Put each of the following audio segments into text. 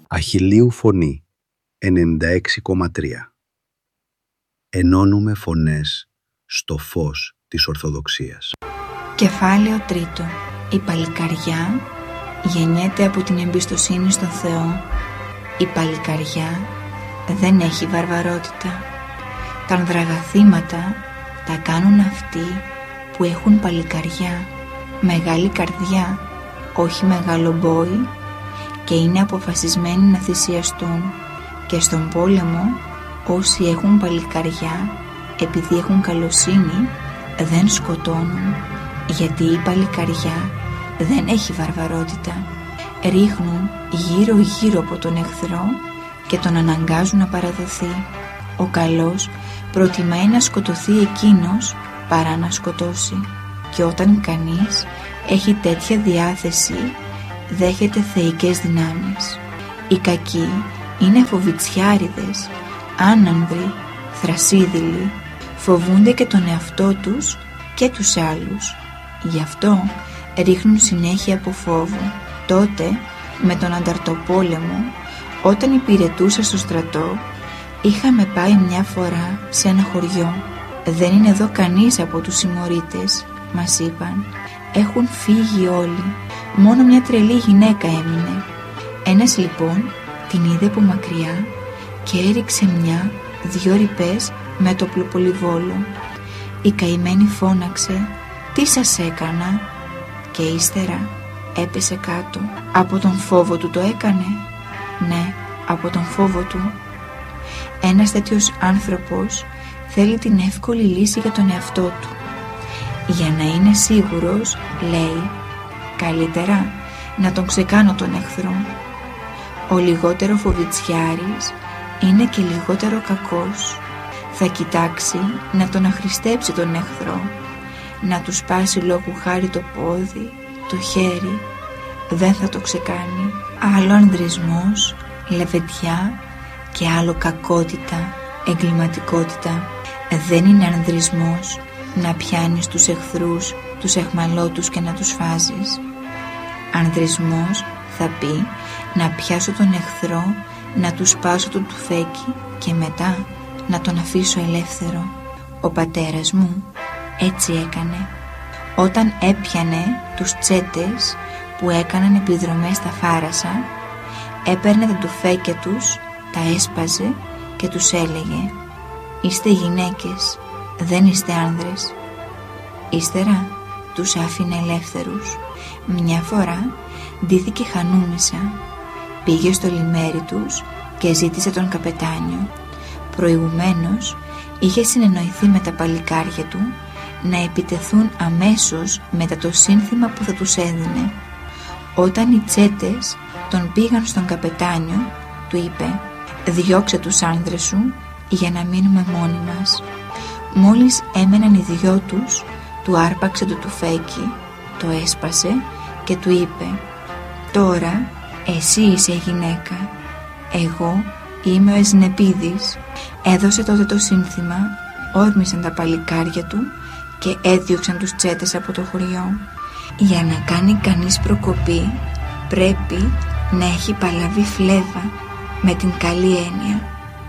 Αχιλλείου Φωνή 96,3. Ενώνουμε φωνές στο φως της Ορθοδοξίας. Κεφάλαιο 3. Η παλικαριά γεννιέται από την εμπιστοσύνη στον Θεό. Η παλικαριά δεν έχει βαρβαρότητα. Τα ανδραγαθήματα τα κάνουν αυτοί που έχουν παλικαριά, μεγάλη καρδιά, όχι μεγάλο μπόι, και είναι αποφασισμένοι να θυσιαστούν. Και στον πόλεμο όσοι έχουν παλικαριά, επειδή έχουν καλοσύνη, δεν σκοτώνουν, γιατί η παλικαριά δεν έχει βαρβαρότητα. Ρίχνουν γύρω γύρω από τον εχθρό και τον αναγκάζουν να παραδοθεί. Ο καλός προτιμάει να σκοτωθεί εκείνος παρά να σκοτώσει. Και όταν κανείς έχει τέτοια διάθεση, δέχεται θεϊκές δυνάμεις. Οι κακοί είναι φοβητσιάριδες, άνανδροι, θρασίδηλοι, φοβούνται και τον εαυτό τους και τους άλλους. Γι' αυτό ρίχνουν συνέχεια από φόβο. Τότε, με τον Ανταρτοπόλεμο, όταν υπηρετούσα στο στρατό, είχαμε πάει μια φορά σε ένα χωριό. «Δεν είναι εδώ κανείς από τους συμμορίτες», μας είπαν. «Έχουν φύγει όλοι, μόνο μια τρελή γυναίκα έμεινε». Ένας λοιπόν την είδε από μακριά και έριξε δυο ρηπές με το πολυβόλο. Η καημένη φώναξε «Τι σας έκανα?» και ύστερα έπεσε κάτω. Από τον φόβο του το έκανε? Ναι, από τον φόβο του. Ένας τέτοιος άνθρωπος θέλει την εύκολη λύση για τον εαυτό του. Για να είναι σίγουρος, λέει, καλύτερα να τον ξεκάνω τον εχθρό. Ο λιγότερο φοβητσιάρης είναι και λιγότερο κακός. Θα κοιτάξει να τον αχρηστέψει τον εχθρό, να του σπάσει λόγου χάρη το πόδι, το χέρι. Δεν θα το ξεκάνει. Άλλο ανδρισμός, λεβεντιά και άλλο κακότητα, εγκληματικότητα. Δεν είναι ανδρισμός να πιάνεις τους εχθρούς, τους εχμαλώτους και να τους φάζεις. Ανδρισμός θα πει να πιάσω τον εχθρό, να του σπάσω το τουφέκι και μετά να τον αφήσω ελεύθερο. Ο πατέρας μου έτσι έκανε. Όταν έπιανε τους τσέτες που έκαναν επιδρομές στα Φάρασα, έπαιρνε τα τουφέκια τους, τα έσπαζε και τους έλεγε «Είστε γυναίκες, δεν είστε άνδρες». Ύστερα τους άφηνε ελεύθερους. Μια φορά ντύθηκε χανούμισσα, πήγε στο λιμέρι τους και ζήτησε τον καπετάνιο. Προηγουμένως είχε συνεννοηθεί με τα παλικάρια του να επιτεθούν αμέσως μετά το σύνθημα που θα τους έδινε. Όταν οι τσέτες τον πήγαν στον καπετάνιο, του είπε «Διώξε τους άνδρες σου για να μείνουμε μόνοι μας». Μόλις έμεναν οι δυο τους, του άρπαξε το τουφέκι, το έσπασε και του είπε «Τώρα εσύ είσαι γυναίκα, εγώ είμαι ο Εσνεπίδης». Έδωσε τότε το σύνθημα, όρμησαν τα παλικάρια του και έδιωξαν τους τσέτες από το χωριό. Για να κάνει κανείς προκοπή πρέπει να έχει παλαβή φλέβα με την καλή έννοια.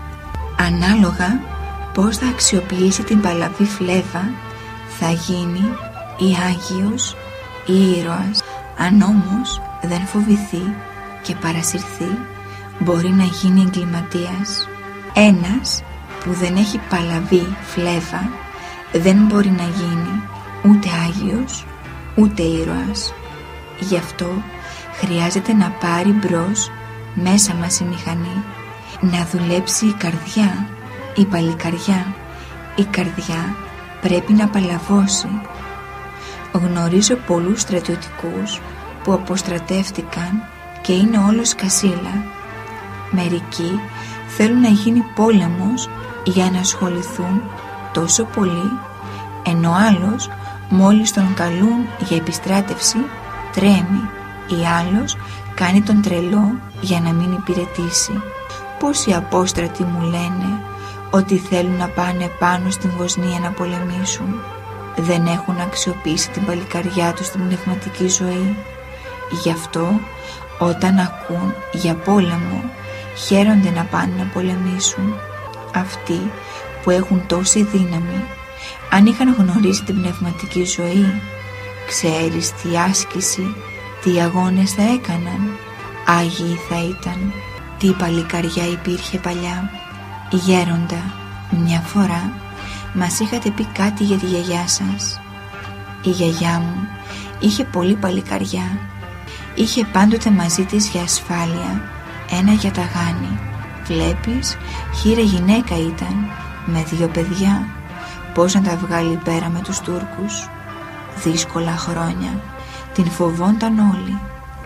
Ανάλογα πώς θα αξιοποιήσει την παλαβή φλέβα θα γίνει ή άγιος ή ήρωας. Αν όμως δεν φοβηθεί και παρασυρθεί, μπορεί να γίνει εγκληματίας. Ένας που δεν έχει παλαβή φλέβα δεν μπορεί να γίνει ούτε άγιος ούτε ήρωας. Γι' αυτό χρειάζεται να πάρει μπρος μέσα μας η μηχανή, να δουλέψει η καρδιά, η παλικαριά. Η καρδιά πρέπει να παλαβώσει. Γνωρίζω πολλούς στρατιωτικούς που αποστρατεύτηκαν και είναι όλος κασίλα. Μερικοί θέλουν να γίνει πόλεμος για να ασχοληθούν τόσο πολύ, ενώ άλλος μόλις τον καλούν για επιστράτευση τρέμει, ή άλλος κάνει τον τρελό για να μην υπηρετήσει. Πόσοι απόστρατοι μου λένε ότι θέλουν να πάνε πάνω στην Βοσνία να πολεμήσουν. Δεν έχουν αξιοποιήσει την παλικαριά τους στην πνευματική ζωή. Γι' αυτό Όταν ακούν για πόλεμο, χαίρονται να πάνε να πολεμήσουν. Αυτοί που έχουν τόση δύναμη, αν είχαν γνωρίσει την πνευματική ζωή, ξέρεις τι άσκηση, τι αγώνες θα έκαναν, άγιοι θα ήταν. Τι παλικαριά υπήρχε παλιά. Γέροντα, μια φορά μας είχατε πει κάτι για τη γιαγιά σας. Η γιαγιά μου είχε πολύ παλικαριά. Είχε πάντοτε μαζί της για ασφάλεια ένα γιαταγάνι. Βλέπεις, χείρα γυναίκα ήταν, με 2 παιδιά. Πώς να τα βγάλει πέρα με τους Τούρκους. Δύσκολα χρόνια, την φοβόνταν όλοι.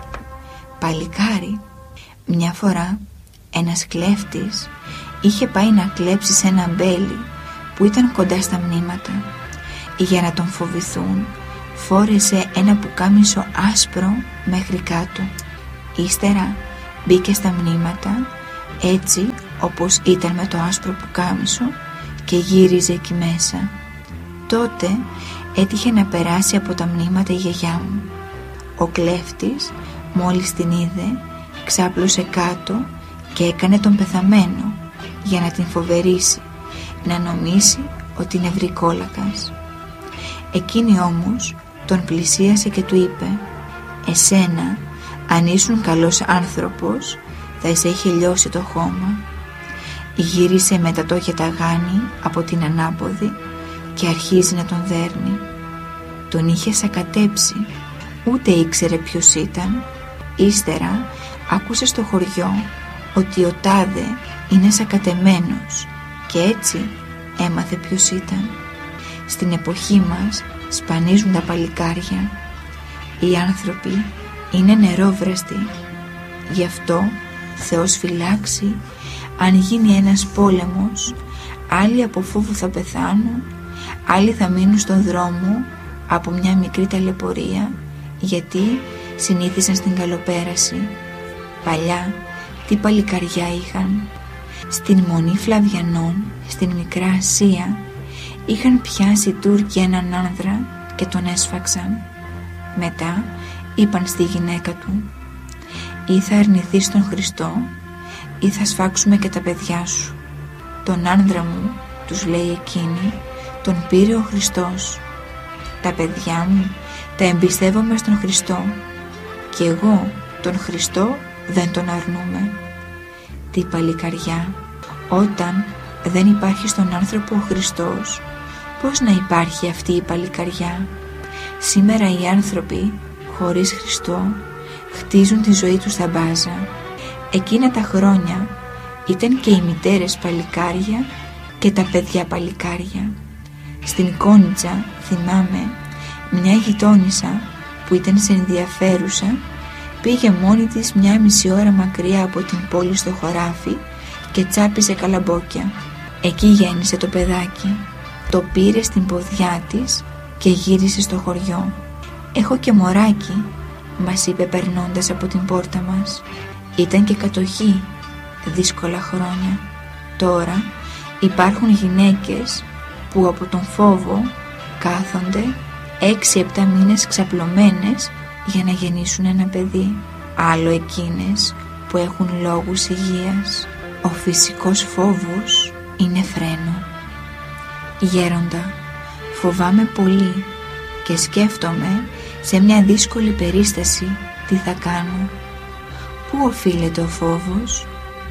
Παλικάρι. Μια φορά ένας κλέφτης είχε πάει να κλέψει σε ένα μπέλι που ήταν κοντά στα μνήματα. Για να τον φοβηθούν, φόρεσε ένα πουκάμισο άσπρο μέχρι κάτω. Ύστερα μπήκε στα μνήματα έτσι όπως ήταν με το άσπρο πουκάμισο και γύριζε εκεί μέσα. Τότε έτυχε να περάσει από τα μνήματα η γιαγιά μου. Ο κλέφτης μόλις την είδε, ξάπλωσε κάτω και έκανε τον πεθαμένο για να την φοβερήσει, να νομίσει ότι είναι βρικόλακας. Εκείνη όμως τον πλησίασε και του είπε «Εσένα, αν ήσουν καλός άνθρωπος, θα σε είχε λιώσει το χώμα». Γύρισε μετά το γιαταγάνι από την ανάποδη και αρχίζει να τον δέρνει. Τον είχε σακατέψει, ούτε ήξερε ποιος ήταν. Ύστερα άκουσε στο χωριό ότι ο τάδε είναι σακατεμένος και έτσι έμαθε ποιος ήταν. Στην εποχή μας σπανίζουν τα παλικάρια. Οι άνθρωποι είναι νερόβραστοι. Γι' αυτό Θεός φυλάξει, αν γίνει ένας πόλεμος, άλλοι από φόβου θα πεθάνουν, άλλοι θα μείνουν στον δρόμο από μια μικρή ταλαιπωρία, γιατί συνήθισαν στην καλοπέραση. Παλιά τι παλικαριά είχαν. Στην Μονή Φλαβιανών, στην Μικρά Ασία, είχαν πιάσει οι Τούρκοι έναν άνδρα και τον έσφαξαν. Μετά είπαν στη γυναίκα του «Ή θα αρνηθείς τον Χριστό ή θα σφάξουμε και τα παιδιά σου». «Τον άνδρα μου», τους λέει εκείνη, «τον πήρε ο Χριστός. Τα παιδιά μου τα εμπιστεύομαι στον Χριστό και εγώ τον Χριστό δεν τον αρνούμαι». Τι παλικαριά. Όταν δεν υπάρχει στον άνθρωπο ο Χριστός, πώς να υπάρχει αυτή η παλικαριά. Σήμερα οι άνθρωποι χωρίς Χριστό χτίζουν τη ζωή τους στα μπάζα. Εκείνα τα χρόνια ήταν και οι μητέρες παλικάρια και τα παιδιά παλικάρια. Στην Κόνιτσα θυμάμαι μια γειτόνισσα που ήταν σε ενδιαφέρουσα, πήγε μόνη της 1,5 ώρα μακριά από την πόλη στο χωράφι και τσάπιζε καλαμπόκια. Εκεί γέννησε το παιδάκι. Το πήρε στην ποδιά της και γύρισε στο χωριό. «Έχω και μωράκι», μας είπε περνώντας από την πόρτα μας. Ήταν και κατοχή, δύσκολα χρόνια. Τώρα υπάρχουν γυναίκες που από τον φόβο κάθονται 6-7 μήνες ξαπλωμένες για να γεννήσουν ένα παιδί. Άλλο εκείνες που έχουν λόγους υγείας. Ο φυσικός φόβος είναι φρένο. Γέροντα, φοβάμαι πολύ και σκέφτομαι σε μια δύσκολη περίσταση τι θα κάνω. Πού οφείλεται ο φόβος?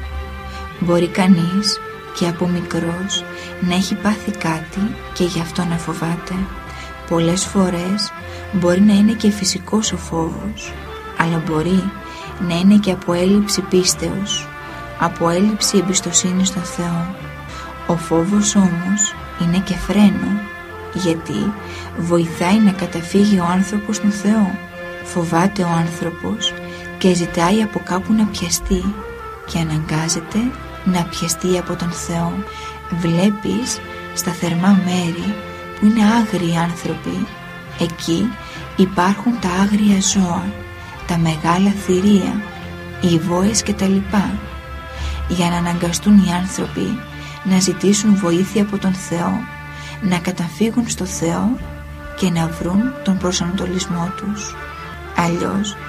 Μπορεί κανείς και από μικρός να έχει πάθει κάτι και γι' αυτό να φοβάται. Πολλές φορές μπορεί να είναι και φυσικός ο φόβος, αλλά μπορεί να είναι και από έλλειψη πίστεως, από έλλειψη εμπιστοσύνης στον Θεό. Ο φόβος όμως είναι και φρένο, γιατί βοηθάει να καταφύγει ο άνθρωπος στον Θεό. Φοβάται ο άνθρωπος και ζητάει από κάπου να πιαστεί και αναγκάζεται να πιαστεί από τον Θεό. Βλέπεις στα θερμά μέρη που είναι άγριοι άνθρωποι, εκεί υπάρχουν τα άγρια ζώα, τα μεγάλα θηρία, οι βόες και τα λοιπά. Για να αναγκαστούν οι άνθρωποι να ζητήσουν βοήθεια από τον Θεό, να καταφύγουν στο Θεό και να βρουν τον προσανατολισμό τους. Αλλιώς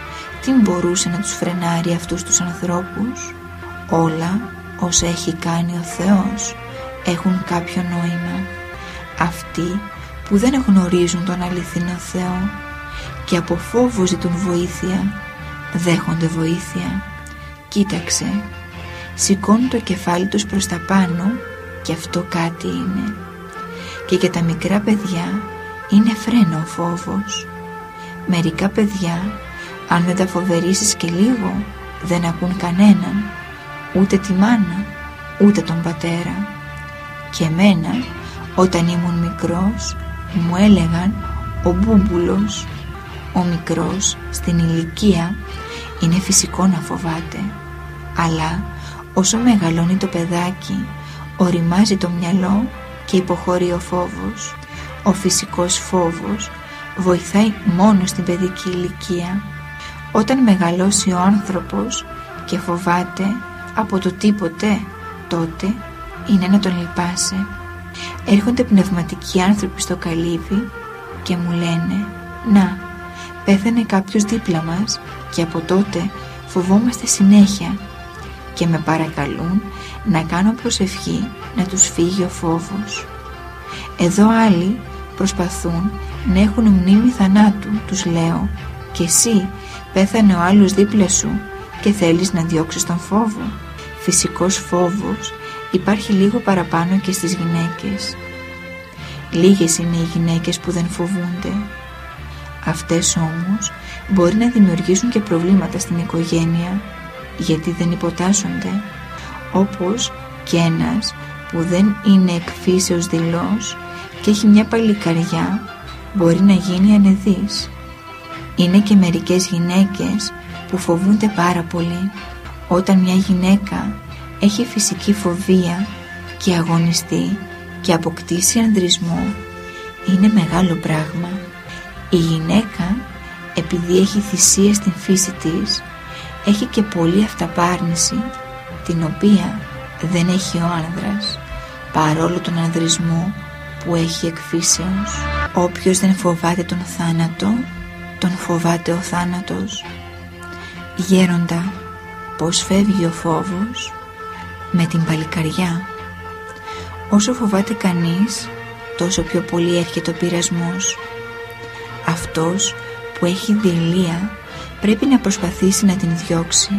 τι μπορούσε να τους φρενάρει αυτούς τους ανθρώπους? Όλα όσα έχει κάνει ο Θεός έχουν κάποιο νόημα. Αυτοί που δεν γνωρίζουν τον αληθινό Θεό και από φόβο ζητούν βοήθεια, δέχονται βοήθεια. Κοίταξε, σηκώνουν το κεφάλι τους προς τα πάνω και αυτό κάτι είναι. Και για τα μικρά παιδιά είναι φρένο ο φόβος. Μερικά παιδιά, αν δεν τα φοβερίσεις και λίγο, δεν ακούν κανέναν, ούτε τη μάνα, ούτε τον πατέρα. Και εμένα, όταν ήμουν μικρός, μου έλεγαν ο μπούμπουλος. Ο μικρός στην ηλικία είναι φυσικό να φοβάται, αλλά όσο μεγαλώνει το παιδάκι, ωριμάζει το μυαλό και υποχωρεί ο φόβος. Ο φυσικός φόβος βοηθάει μόνο στην παιδική ηλικία. Όταν μεγαλώσει ο άνθρωπος και φοβάται από το τίποτε, τότε είναι να τον λυπάσαι. Έρχονται πνευματικοί άνθρωποι στο καλύβι και μου λένε «Να, πέθανε κάποιος δίπλα μας και από τότε φοβόμαστε συνέχεια» και με παρακαλούν να κάνω προσευχή να τους φύγει ο φόβος. Εδώ άλλοι προσπαθούν να έχουν μνήμη θανάτου, τους λέω, και εσύ πέθανε ο άλλος δίπλα σου και θέλεις να διώξεις τον φόβο. Φυσικός φόβος υπάρχει λίγο παραπάνω και στις γυναίκες. Λίγες είναι οι γυναίκες που δεν φοβούνται. Αυτές όμως μπορεί να δημιουργήσουν και προβλήματα στην οικογένεια, γιατί δεν υποτάσσονται, όπως και ένας που δεν είναι εκ φύσεως δειλός και έχει μια παλικαριά μπορεί να γίνει ανεδής. Είναι και μερικές γυναίκες που φοβούνται πάρα πολύ. Όταν μια γυναίκα έχει φυσική φοβία και αγωνιστεί και αποκτήσει ανδρισμό, είναι μεγάλο πράγμα. Η γυναίκα, επειδή έχει θυσία στην φύση της, έχει και πολλή αυταπάρνηση, την οποία δεν έχει ο άνδρας, παρόλο τον ανδρισμό που έχει εκ φύσεως. Όποιος δεν φοβάται τον θάνατο, τον φοβάται ο θάνατος. Γέροντα, πώς φεύγει ο φόβος? Με την παλικαριά. Όσο φοβάται κανείς, τόσο πιο πολύ έρχεται ο πειρασμός. Αυτός που έχει δειλία πρέπει να προσπαθήσει να την διώξει.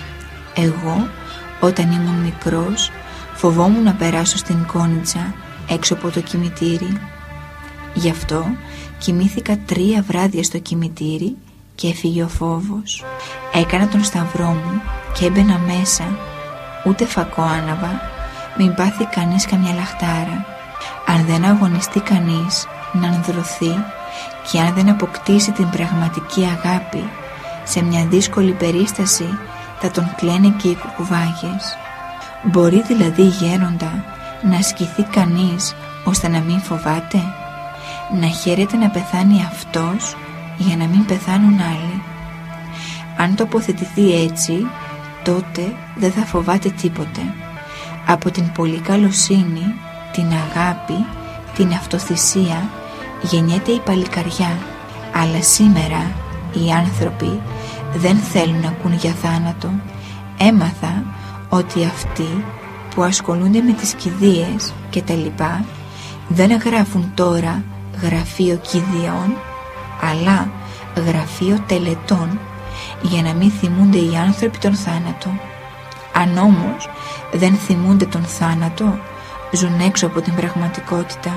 Εγώ, όταν ήμουν μικρός, φοβόμουν να περάσω στην κόνιτσα έξω από το κημητήρι. Γι' αυτό κοιμήθηκα 3 βράδια στο κημητήρι και έφυγε ο φόβος. Έκανα τον σταυρό μου και έμπαινα μέσα. Ούτε φακό άναβα, μην πάθει κανείς καμιά λαχτάρα. Αν δεν αγωνιστεί κανείς να ανδρωθεί και αν δεν αποκτήσει την πραγματική αγάπη, σε μια δύσκολη περίσταση θα τον κλαίνε και οι κουκουβάγες. Μπορεί δηλαδή, γέροντα, να ασκηθεί κανείς ώστε να μην φοβάται? Να χαίρεται να πεθάνει αυτός για να μην πεθάνουν άλλοι. Αν τοποθετηθεί έτσι, τότε δεν θα φοβάται τίποτε. Από την πολύ καλοσύνη, την αγάπη, την αυτοθυσία γεννιέται η παλικαριά. Αλλά σήμερα οι άνθρωποι δεν θέλουν να ακούν για θάνατο. Έμαθα ότι αυτοί που ασχολούνται με τις κηδείες και τα λοιπά δεν γράφουν τώρα γραφείο κηδείων, αλλά γραφείο τελετών, για να μην θυμούνται οι άνθρωποι τον θάνατο. Αν όμως δεν θυμούνται τον θάνατο, ζουν έξω από την πραγματικότητα.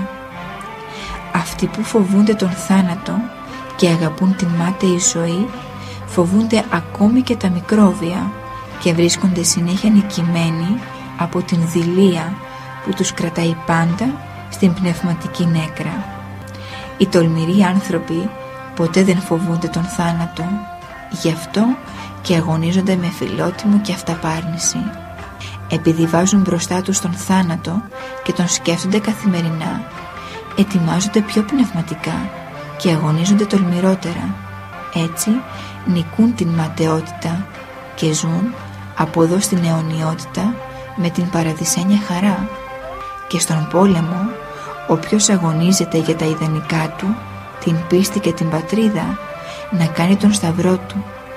Αυτοί που φοβούνται τον θάνατο και αγαπούν την μάταιη ζωή, φοβούνται ακόμη και τα μικρόβια και βρίσκονται συνέχεια νικημένοι από την δειλία που τους κρατάει πάντα στην πνευματική νέκρα. Οι τολμηροί άνθρωποι ποτέ δεν φοβούνται τον θάνατο, γι' αυτό και αγωνίζονται με φιλότιμο και αυταπάρνηση. Επειδή βάζουν μπροστά τους τον θάνατο και τον σκέφτονται καθημερινά, ετοιμάζονται πιο πνευματικά και αγωνίζονται τολμηρότερα. Έτσι νικούν την ματαιότητα και ζουν από εδώ στην αιωνιότητα με την παραδεισένια χαρά. Και στον πόλεμο, όποιος αγωνίζεται για τα ιδανικά του, την πίστη και την πατρίδα, να κάνει τον σταυρό του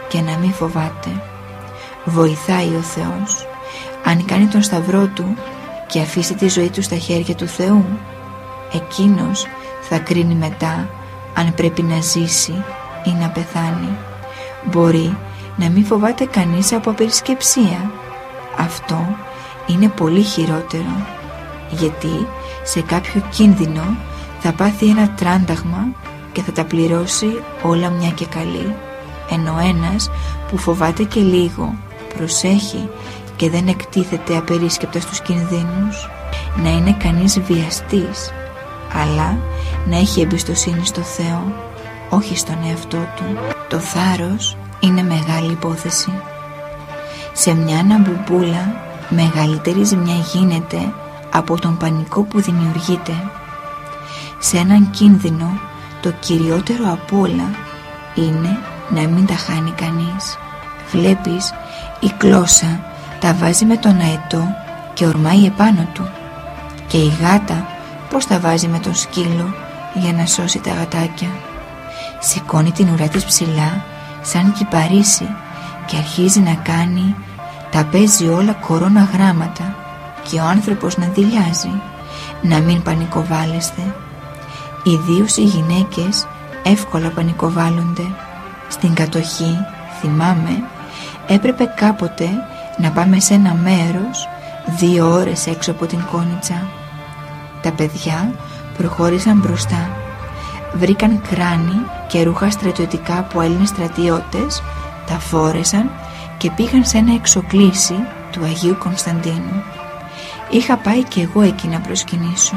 και να μην φοβάται. Βοηθάει ο Θεός. Αν κάνει τον σταυρό του και αφήσει τη ζωή του στα χέρια του Θεού, εκείνος θα κρίνει μετά αν πρέπει να ζήσει ή να πεθάνει. Μπορεί να μην φοβάται κανείς από απερισκεψία. Αυτό είναι πολύ χειρότερο, γιατί σε κάποιο κίνδυνο θα πάθει ένα τράνταγμα και θα τα πληρώσει όλα μια και καλή. Ενώ ένας που φοβάται και λίγο, προσέχει και δεν εκτίθεται απερίσκεπτα στους κινδύνους. Να είναι κανείς βιαστής, αλλά να έχει εμπιστοσύνη στο Θεό, όχι στον εαυτό του. Το θάρρος είναι μεγάλη υπόθεση. Σε μια αναμπομπούλα μεγαλύτερη ζημιά γίνεται από τον πανικό που δημιουργείται. Σε έναν κίνδυνο το κυριότερο απ' όλα είναι να μην τα χάνει κανείς. Βλέπεις, η κλώσσα τα βάζει με τον αετό και ορμάει επάνω του, και η γάτα πως τα βάζει με τον σκύλο για να σώσει τα γατάκια. Σηκώνει την ουρά της ψηλά σαν κυπαρίσι και αρχίζει να κάνει, τα παίζει όλα κορώνα γράμματα, και ο άνθρωπος να δειλιάζει. Να μην πανικοβάλλεστε. Ιδίως οι γυναίκες εύκολα πανικοβάλλονται. Στην κατοχή, θυμάμαι, έπρεπε κάποτε να πάμε σε ένα μέρος 2 ώρες έξω από την Κόνιτσα. Τα παιδιά προχώρησαν μπροστά. Βρήκαν κράνη και ρούχα στρατιωτικά από Έλληνες στρατιώτες, τα φόρεσαν και πήγαν σε ένα εξοκλήσι του Αγίου Κωνσταντίνου. Είχα πάει κι εγώ εκεί να προσκυνήσω.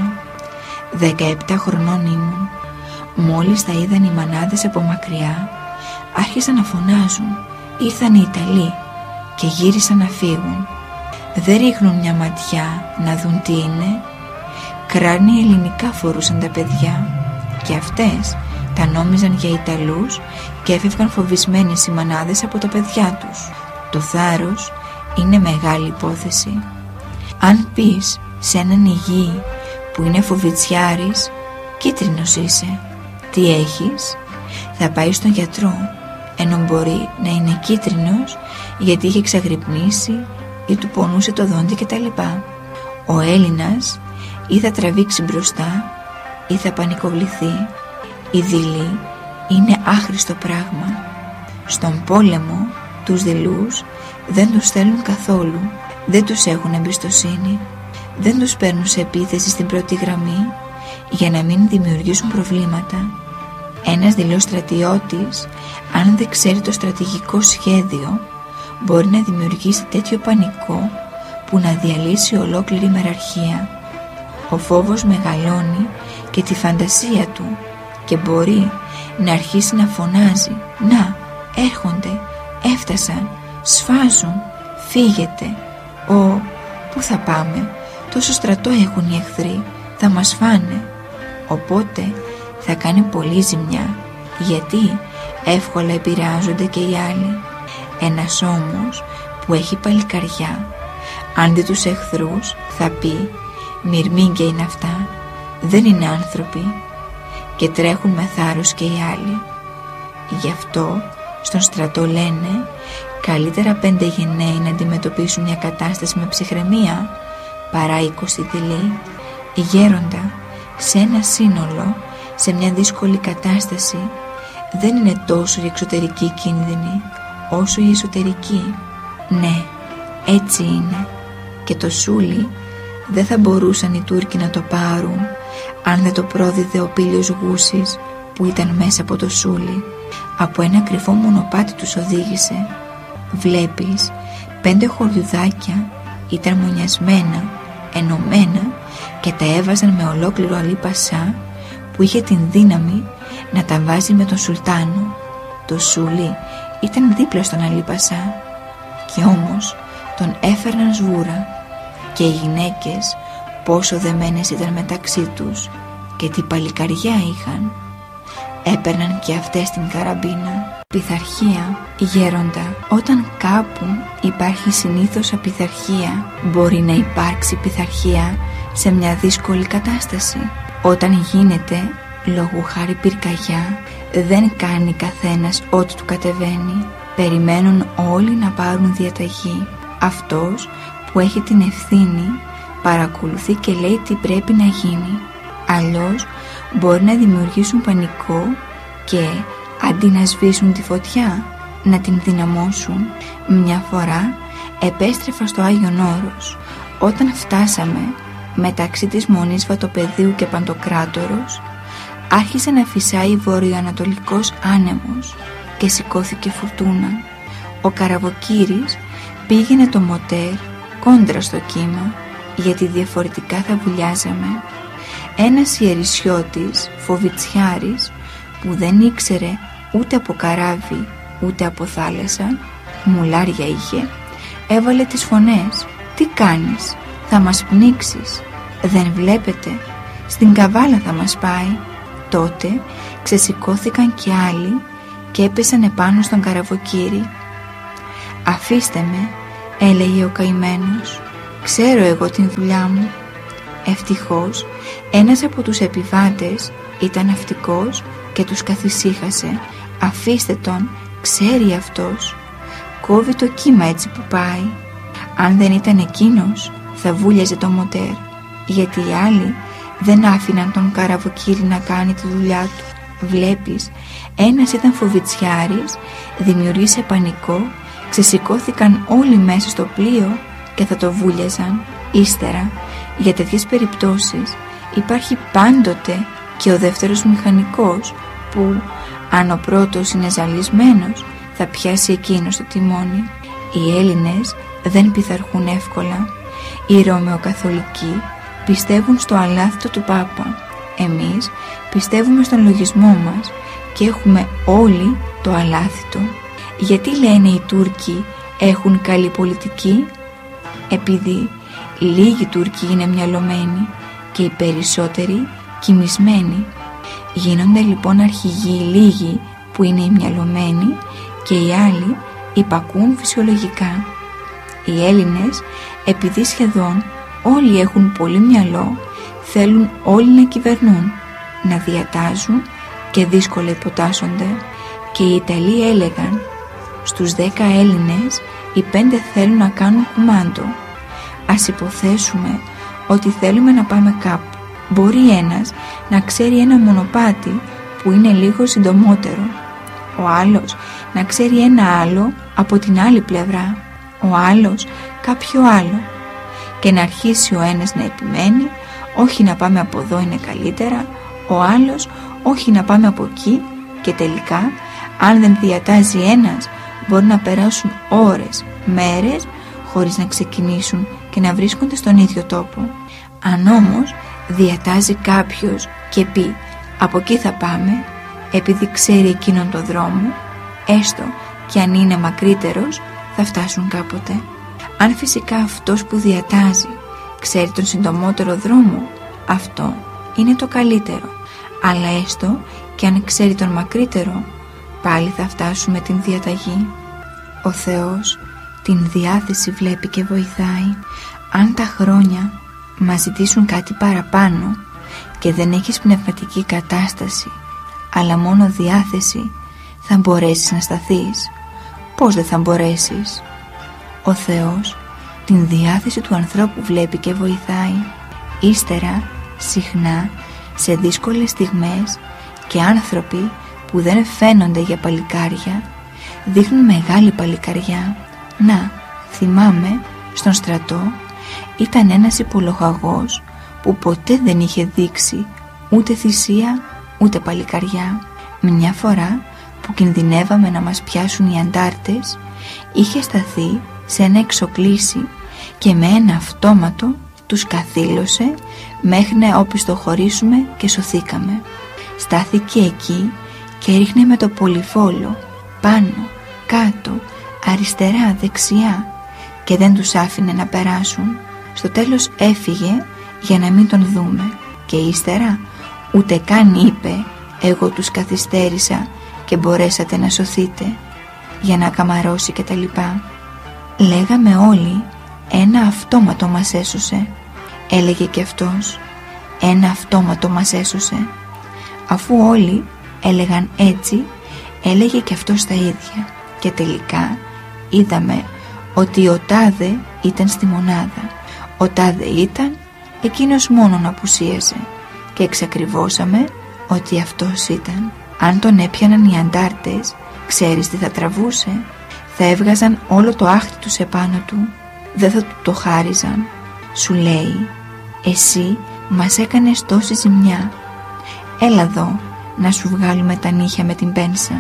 17 χρονών ήμουν. Μόλις τα είδαν οι μανάδες από μακριά, άρχισαν να φωνάζουν. Ήρθαν οι Ιταλοί και γύρισαν να φύγουν. Δεν ρίχνουν μια ματιά να δουν τι είναι. Κράνη ελληνικά φορούσαν τα παιδιά, και αυτές τα νόμιζαν για Ιταλούς και έφευγαν φοβισμένες οι μανάδες από τα παιδιά τους. Το θάρρος είναι μεγάλη υπόθεση. Αν πεις σε έναν υγιή που είναι φοβητσιάρης, κίτρινος είσαι, τι έχεις, θα πάει στον γιατρό, ενώ μπορεί να είναι κίτρινος γιατί είχε ξαγρυπνήσει ή του πονούσε το δόντι κτλ. Ο Έλληνας ή θα τραβήξει μπροστά ή θα πανικοβληθεί. Η δειλή είναι άχρηστο πράγμα. Στον πόλεμο τους δειλούς δεν τους θέλουν καθόλου. Δεν τους έχουν εμπιστοσύνη. Δεν τους παίρνουν σε επίθεση στην πρώτη γραμμή για να μην δημιουργήσουν προβλήματα. Ένας δειλός στρατιώτης, αν δεν ξέρει το στρατηγικό σχέδιο, μπορεί να δημιουργήσει τέτοιο πανικό που να διαλύσει ολόκληρη μεραρχία. Ο φόβος μεγαλώνει και τη φαντασία του και μπορεί να αρχίσει να φωνάζει. Να, έρχονται, έφτασαν, σφάζουν, φύγετε. Πού θα πάμε, τόσο στρατό έχουν οι εχθροί, θα μας φάνε. Οπότε θα κάνει πολύ ζημιά, γιατί εύκολα επηρεάζονται και οι άλλοι. Ένας όμως που έχει παλικαριά, αν δει τους εχθρούς θα πει «Μυρμήγκια είναι αυτά, δεν είναι άνθρωποι», και τρέχουν με θάρρος και οι άλλοι. Γι' αυτό στον στρατό λένε καλύτερα 5 γενναίοι να αντιμετωπίσουν μια κατάσταση με ψυχραιμία παρά 20 δειλοί. Γέροντα, σε ένα σύνολο, σε μια δύσκολη κατάσταση, δεν είναι τόσο η εξωτερική κίνδυνη όσο η εσωτερική. Ναι, έτσι είναι. Και το Σούλι δεν θα μπορούσαν οι Τούρκοι να το πάρουν αν δεν το πρόδιδε ο Πήλιος Γούσης που ήταν μέσα από το Σούλι. Από ένα κρυφό μονοπάτι τους οδήγησε. Βλέπεις, 5 χωριουδάκια ήταν μονιασμένα, ενωμένα, και τα έβαζαν με ολόκληρο Αλή Πασά που είχε την δύναμη να τα βάζει με τον Σουλτάνο. Το Σούλι ήταν δίπλα στον Αλή Πασά, και όμως τον έφερναν σβούρα. Και οι γυναίκες πόσο δεμένες ήταν μεταξύ τους και τι παλικαριά είχαν. Έπαιρναν και αυτές την καραμπίνα. Πειθαρχία, γέροντα. Όταν κάπου υπάρχει συνήθως απειθαρχία, μπορεί να υπάρξει πειθαρχία σε μια δύσκολη κατάσταση. Όταν γίνεται λόγου χάρη πυρκαγιά, δεν κάνει καθένας ό,τι του κατεβαίνει. Περιμένουν όλοι να πάρουν διαταγή. Αυτός που έχει την ευθύνη παρακολουθεί και λέει τι πρέπει να γίνει. Αλλιώς μπορεί να δημιουργήσουν πανικό και αντί να σβήσουν τη φωτιά, να την δυναμώσουν. Μια φορά επέστρεφα στο Άγιον Όρος. Όταν φτάσαμε μεταξύ της Μονής Βατοπεδίου και Παντοκράτορος, άρχισε να φυσάει βορειοανατολικός άνεμος και σηκώθηκε φουρτούνα. Ο Καραβοκύρης πήγαινε το μοτέρ κόντρα στο κύμα, γιατί διαφορετικά θα βουλιάζαμε. Ένας ιερισιώτης, φοβιτσιάρης, που δεν ήξερε ούτε από καράβι ούτε από θάλασσα, μουλάρια είχε, έβαλε τις φωνές. «Τι κάνεις, θα μας πνίξεις, δεν βλέπετε, στην καβάλα θα μας πάει». Τότε ξεσηκώθηκαν και άλλοι και έπεσαν επάνω στον Καραβοκύρη. «Αφήστε με», έλεγε ο καημένος, «ξέρω εγώ την δουλειά μου». Ευτυχώς ένας από τους επιβάτες ήταν ναυτικός και τους καθησύχασε. «Αφήστε τον, ξέρει αυτός, κόβει το κύμα έτσι που πάει». Αν δεν ήταν εκείνος, θα βούλιαζε το μοτέρ, γιατί οι άλλοι δεν άφηναν τον Καραβοκύρη να κάνει τη δουλειά του. Βλέπεις, ένας ήταν φοβιτσιάρης, δημιουργήσε πανικό, ξεσηκώθηκαν όλοι μέσα στο πλοίο και θα το βούλιαζαν. Ύστερα, για τέτοιες περιπτώσεις υπάρχει πάντοτε και ο δεύτερος μηχανικός που, αν ο πρώτος είναι ζαλισμένος, θα πιάσει εκείνος το τιμόνι. Οι Έλληνες δεν πειθαρχούν εύκολα. Οι Ρωμαιοκαθολικοί πιστεύουν στο αλάθητο του Πάπα. Εμείς πιστεύουμε στον λογισμό μας και έχουμε όλοι το αλάθητο. Γιατί λένε οι Τούρκοι έχουν καλή πολιτική? Επειδή λίγοι Τούρκοι είναι μυαλωμένοι και οι περισσότεροι κοιμισμένοι. Γίνονται λοιπόν αρχηγοί λίγοι που είναι οι μυαλωμένοι και οι άλλοι υπακούν φυσιολογικά. Οι Έλληνες, επειδή σχεδόν όλοι έχουν πολύ μυαλό, θέλουν όλοι να κυβερνούν, να διατάζουν και δύσκολα υποτάσσονται. Και οι Ιταλοί έλεγαν, στους 10 Έλληνες οι 5 θέλουν να κάνουν κουμάντο. Ας υποθέσουμε ότι θέλουμε να πάμε κάπου. Μπορεί ένας να ξέρει ένα μονοπάτι που είναι λίγο συντομότερο, ο άλλος να ξέρει ένα άλλο από την άλλη πλευρά, ο άλλος κάποιο άλλο, και να αρχίσει ο ένας να επιμένει, όχι να πάμε από εδώ είναι καλύτερα, ο άλλος όχι να πάμε από εκεί, και τελικά αν δεν διατάζει ένας μπορεί να περάσουν ώρες, μέρες χωρίς να ξεκινήσουν και να βρίσκονται στον ίδιο τόπο. Αν όμως διατάζει κάποιος και πει από εκεί θα πάμε, επειδή ξέρει εκείνον το δρόμο, έστω και αν είναι μακρύτερος, θα φτάσουν κάποτε. Αν φυσικά αυτός που διατάζει ξέρει τον συντομότερο δρόμο, αυτό είναι το καλύτερο, αλλά έστω και αν ξέρει τον μακρύτερο, πάλι θα φτάσουμε την διαταγή. Ο Θεός την διάθεση βλέπει και βοηθάει. Αν τα χρόνια μας ζητήσουν κάτι παραπάνω και δεν έχεις πνευματική κατάσταση αλλά μόνο διάθεση, θα μπορέσεις να σταθείς? Πώς δεν θα μπορέσεις? Ο Θεός την διάθεση του ανθρώπου βλέπει και βοηθάει. Ύστερα, συχνά, σε δύσκολες στιγμές, και άνθρωποι που δεν φαίνονται για παλικάρια δείχνουν μεγάλη παλικαριά. Να, θυμάμαι, στον στρατό ήταν ένας υπολογαγός που ποτέ δεν είχε δείξει ούτε θυσία ούτε παλικαριά. Μια φορά που κινδυνεύαμε να μας πιάσουν οι αντάρτες, είχε σταθεί σε ένα εξοκλήσι και με ένα αυτόματο τους καθήλωσε μέχρι να οπισθοχωρήσουμε και σωθήκαμε. Στάθηκε εκεί και έριχνε με το πολυφόλο πάνω, κάτω, αριστερά, δεξιά, και δεν τους άφηνε να περάσουν. Στο τέλος έφυγε για να μην τον δούμε, και ύστερα ούτε καν είπε εγώ τους καθυστέρησα και μπορέσατε να σωθείτε, για να καμαρώσει και τα λοιπά. Λέγαμε όλοι ένα αυτόματο μας έσωσε. Έλεγε και αυτός ένα αυτόματο μας έσωσε. Αφού όλοι έλεγαν έτσι, έλεγε και αυτός τα ίδια. και τελικά είδαμε ότι ο τάδε ήταν στη μονάδα. Ο τάδε ήταν, εκείνος μόνον απουσίαζε και εξακριβώσαμε ότι αυτός ήταν. Αν τον έπιαναν οι αντάρτες, ξέρεις τι θα τραβούσε? Θα έβγαζαν όλο το άχτι τους επάνω του, δεν θα του το χάριζαν. Σου λέει, εσύ μας έκανες τόση ζημιά, έλα εδώ να σου βγάλουμε τα νύχια με την πένσα.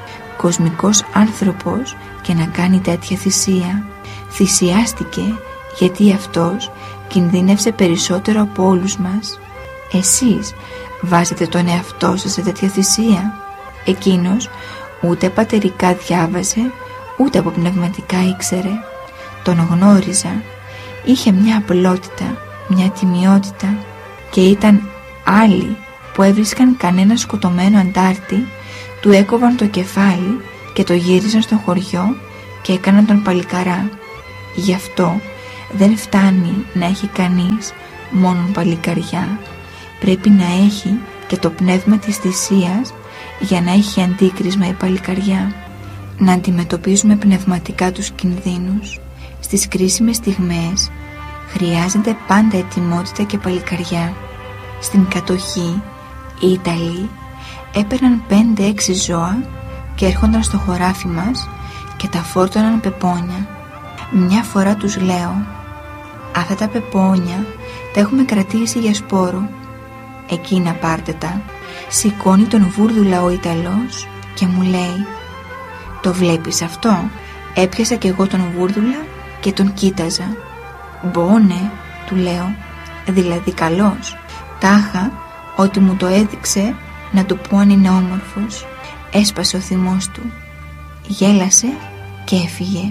Κοσμικός άνθρωπος και να κάνει τέτοια θυσία. Θυσιάστηκε γιατί αυτός κινδύνευσε περισσότερο από όλους μας. Εσείς βάζετε τον εαυτό σας σε τέτοια θυσία? Εκείνος ούτε πατερικά διάβασε, ούτε από πνευματικά ήξερε. Τον γνώριζα. Είχε μια απλότητα, μια τιμιότητα, και ήταν άλλοι που έβρισκαν κανένα σκοτωμένο αντάρτη, του έκοβαν το κεφάλι και το γύριζαν στο χωριό και έκαναν τον παλικαρά. Γι' αυτό δεν φτάνει να έχει κανείς μόνον παλικαριά. Πρέπει να έχει και το πνεύμα της θυσίας για να έχει αντίκρισμα η παλικαριά. Να αντιμετωπίζουμε πνευματικά τους κινδύνους. Στις κρίσιμες στιγμές χρειάζεται πάντα ετοιμότητα και παλικαριά. Στην κατοχή οι Ιταλοί έπαιρναν 5-6 ζώα και έρχονταν στο χωράφι μας και τα φόρτωναν πεπόνια. Μια φορά τους λέω, αυτά τα πεπόνια τα έχουμε κρατήσει για σπόρο. Εκείνα πάρτε τα. Σηκώνει τον βούρδουλα ο Ιταλός και μου λέει, το βλέπεις αυτό? Έπιασα κι εγώ τον βούρδουλα και τον κοίταζα. Μπόνε, του λέω, δηλαδή καλός. Τάχα ότι μου το έδειξε να του πω αν είναι όμορφος. Έσπασε ο θυμός του, γέλασε και έφυγε.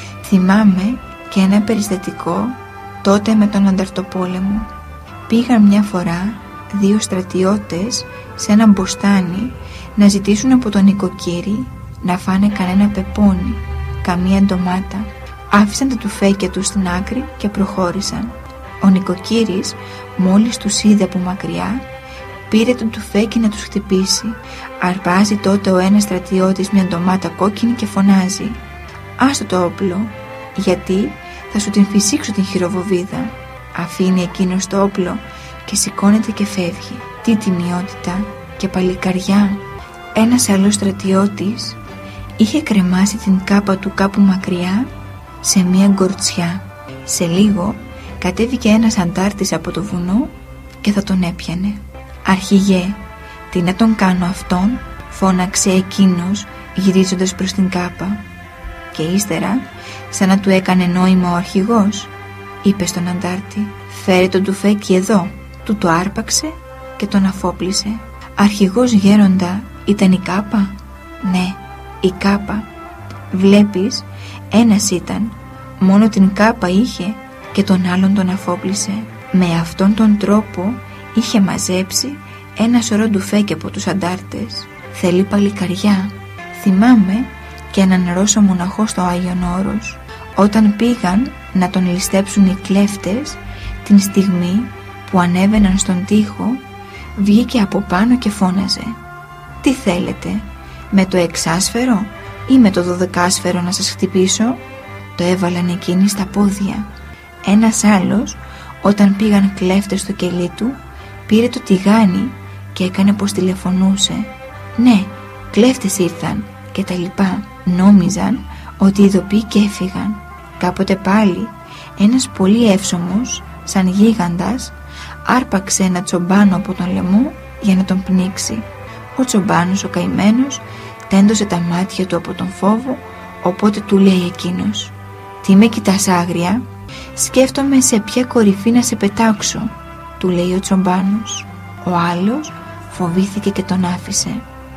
Θυμάμαι και ένα περιστατικό τότε με τον Ανταρτοπόλεμο. Πήγαν μια φορά 2 στρατιώτες σε ένα μποστάνι να ζητήσουν από τον νοικοκύρη να φάνε κανένα πεπόνι, καμία ντομάτα. Άφησαν τα τουφέκια τους στην άκρη και προχώρησαν. Ο νοικοκύρης μόλις τους είδε από μακριά, πήρε το τουφέκι να τους χτυπήσει. Αρπάζει τότε ο ένας στρατιώτης μια ντομάτα κόκκινη και φωνάζει, άστο το όπλο, γιατί θα σου την φυσήξω την χειροβοβίδα. Αφήνει εκείνος το όπλο και σηκώνεται και φεύγει. Τι τιμιότητα και παλικαριά. Ένας άλλος στρατιώτης είχε κρεμάσει την κάπα του κάπου μακριά σε μια γκορτσιά. Σε λίγο κατέβηκε ένας αντάρτης από το βουνό και θα τον έπιανε. Αρχηγέ, τι να τον κάνω αυτόν? Φώναξε εκείνος γυρίζοντας προς την κάπα. Και ύστερα, σαν να του έκανε νόημα ο αρχηγός, είπε στον αντάρτη, φέρε τον τουφέκι εδώ. Του το άρπαξε και τον αφόπλησε. Αρχηγός γέροντα, ήταν η κάπα? Ναι, η κάπα. Βλέπεις, ένας ήταν, μόνο την κάπα είχε και τον άλλον τον αφόπλησε. Με αυτόν τον τρόπο είχε μαζέψει ένα σωρό ντουφέκι από τους αντάρτες. Θέλει παλικαριά. Θυμάμαι και έναν Ρώσο μοναχό στο Άγιον Όρος, όταν πήγαν να τον ληστέψουν οι κλέφτες, την στιγμή που ανέβαιναν στον τοίχο, βγήκε από πάνω και φώναζε, τι θέλετε, με το 6άσφαιρο ή με το 12άσφαιρο να σας χτυπήσω? Το έβαλαν εκείνοι στα πόδια. Ένας άλλος, όταν πήγαν κλέφτες στο κελί του, πήρε το τηγάνι και έκανε πως τηλεφωνούσε. Ναι, κλέφτες ήρθαν και τα λοιπά. Νόμιζαν ότι ειδοποιοί και έφυγαν. Κάποτε πάλι ένας πολύ εύσωμος, σαν γίγαντας, άρπαξε ένα τσομπάνο από τον λαιμό για να τον πνίξει. Ο τσομπάνος ο καημένος τέντωσε τα μάτια του από τον φόβο, οπότε του λέει εκείνος, τι με κοιτάς άγρια? Σκέφτομαι σε ποια κορυφή να σε πετάξω, του λέει ο τσομπάνος. Ο άλλος φοβήθηκε και τον άφησε.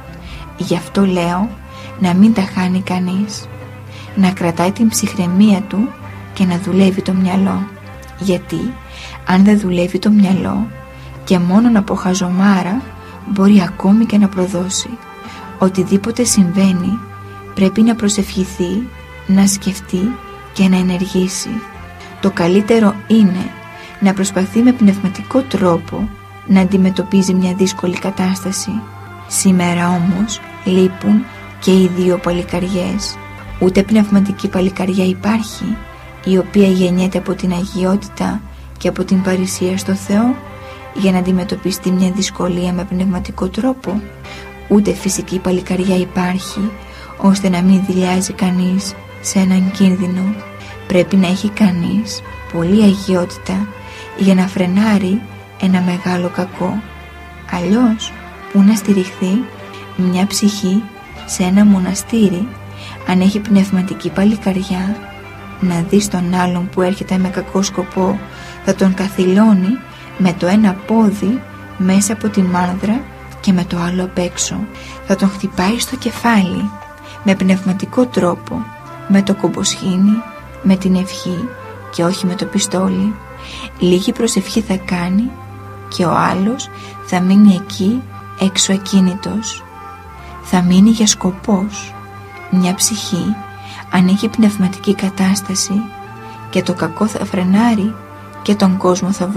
Γι' αυτό λέω να μην τα χάνει κανείς, να κρατάει την ψυχραιμία του και να δουλεύει το μυαλό. Γιατί αν δεν δουλεύει το μυαλό και μόνον από χαζομάρα μπορεί ακόμη και να προδώσει. Οτιδήποτε συμβαίνει πρέπει να προσευχηθεί, να σκεφτεί και να ενεργήσει. Το καλύτερο είναι να προσπαθεί με πνευματικό τρόπο να αντιμετωπίζει μια δύσκολη κατάσταση. Σήμερα όμως λείπουν και οι 2 παλικαριές. Ούτε πνευματική παλικαριά υπάρχει, η οποία γεννιέται από την αγιότητα και από την παρησία στο Θεό για να αντιμετωπιστεί μια δυσκολία με πνευματικό τρόπο. Ούτε φυσική παλικαριά υπάρχει, ώστε να μην δειλιάζει κανείς σε έναν κίνδυνο. Πρέπει να έχει κανείς πολλή αγιότητα για να φρενάρει ένα μεγάλο κακό. Αλλιώς, πού να στηριχθεί μια ψυχή σε ένα μοναστήρι, αν έχει πνευματική παλικαριά, να δει τον άλλον που έρχεται με κακό σκοπό, θα τον καθυλώνει με το ένα πόδι μέσα από τη μάνδρα και με το άλλο απ' έξω. Θα τον χτυπάει στο κεφάλι με πνευματικό τρόπο, με το κομποσχήνι, με την ευχή και όχι με το πιστόλι. Λίγη προσευχή θα κάνει και ο άλλος θα μείνει εκεί έξω ακίνητος. Θα μείνει για σκοπός. Μια ψυχή, αν έχει πνευματική κατάσταση, και το κακό θα φρενάρει και τον κόσμο θα